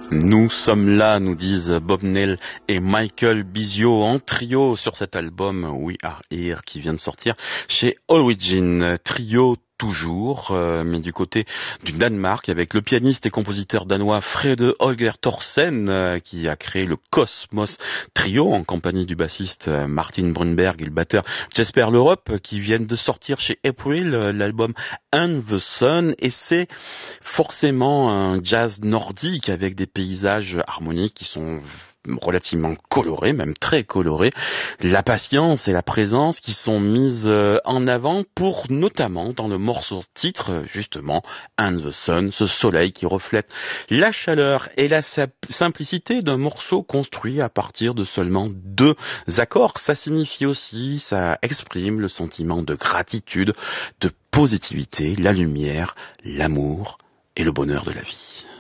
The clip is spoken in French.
Nous sommes là, nous disent Bob Nell et Michael Bizio en trio sur cet album We Are Here qui vient de sortir chez Origin. Trio toujours, mais du côté du Danemark avec le pianiste et compositeur danois Frede Holger Thorsen qui a créé le Cosmos Trio en compagnie du bassiste Martin Brunberg et le batteur Jesper Lerup qui viennent de sortir chez April l'album And the Sun, et c'est forcément un jazz nordique avec des paysages harmoniques qui sont relativement colorés, même très colorés, la patience et la présence qui sont mises en avant pour notamment dans le morceau titre justement And the Sun, ce soleil qui reflète la chaleur et la simplicité d'un morceau construit à partir de seulement 2 accords. Ça signifie aussi, ça exprime le sentiment de gratitude, de positivité, la lumière, l'amour et le bonheur de la vie.